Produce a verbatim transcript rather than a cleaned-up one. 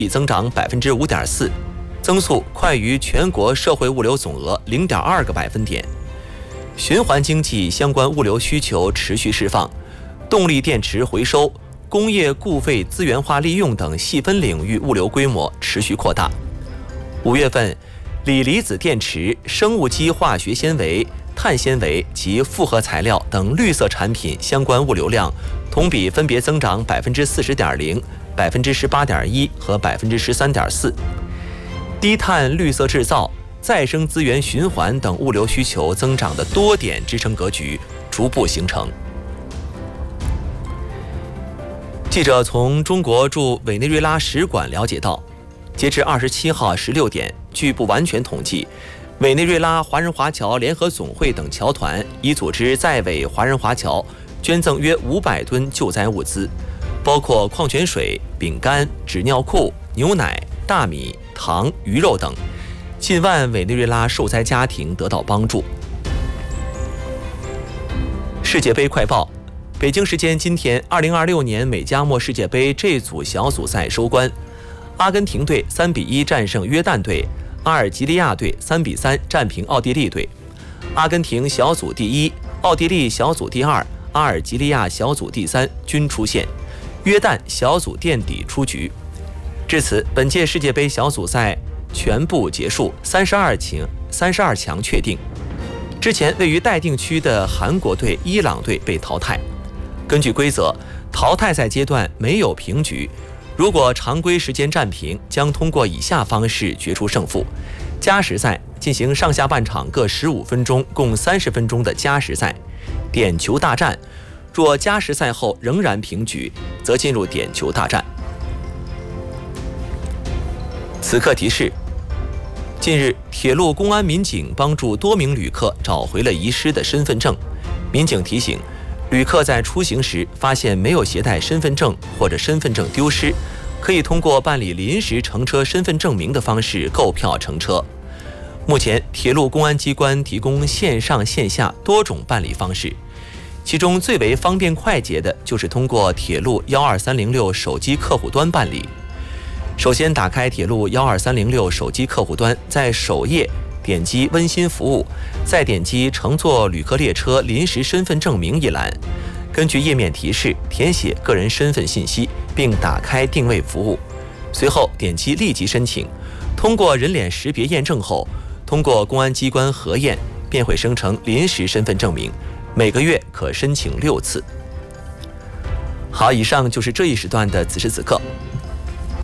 比增长 百分之五点四， 增速快于全国社会物流总额 零点二个百分点。循环经济相关物流需求持续释放，动力电池回收、工业固废资源化利用等细分领域物流规模持续扩大。五月份，锂离子电池、生物基化学纤维、碳纤维及复合材料等绿色产品相关物流量同比分别增长 百分之四十点零、百分之十八点一 和 百分之十三点四。低碳绿色制造、再生资源循环等物流需求增长的多点支撑格局逐步形成。记者从中国驻委内瑞拉使馆了解到，截至二十七号十六点，据不完全统计，委内瑞拉华人华侨联合总会等侨团已组织在委华人华侨捐赠约五百吨救灾物资，包括矿泉水、饼干、纸尿裤、牛奶、大米、糖、鱼肉等，近万委内瑞拉受灾家庭得到帮助。世界杯快报：北京时间今天，二零二六年美加墨世界杯 G 组小组赛收官，阿根廷队三比一战胜约旦队，阿尔及利亚队三比三战平奥地利队。阿根廷小组第一，奥地利小组第二，阿尔及利亚小组第三均出线，约旦小组垫底出局。至此，本届世界杯小组赛全部结束，三十二强三十二强确定。之前位于待定区的韩国队、伊朗队被淘汰。根据规则，淘汰赛阶段没有平局，如果常规时间战平，将通过以下方式决出胜负：加时赛进行上下半场各十五分钟，共三十分钟的加时赛；点球大战，若加时赛后仍然平局，则进入点球大战。此刻提示：近日，铁路公安民警帮助多名旅客找回了遗失的身份证。民警提醒，旅客在出行时发现没有携带身份证或者身份证丢失，可以通过办理临时乘车身份证明的方式购票乘车。目前，铁路公安机关提供线上线下多种办理方式，其中最为方便快捷的就是通过铁路一二三零六手机客户端办理。首先打开铁路一二三零六手机客户端，在首页点击温馨服务，再点击乘坐旅客列车临时身份证明一栏，根据页面提示填写个人身份信息，并打开定位服务，随后点击立即申请。通过人脸识别验证后，通过公安机关核验，便会生成临时身份证明，每个月可申请六次。好，以上就是这一时段的此时此刻。